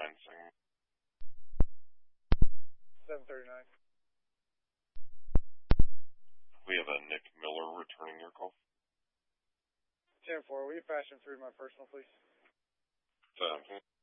saying 739. we have a Nick Miller returning your call. 10-4, will you pass him through my personal, please? 7.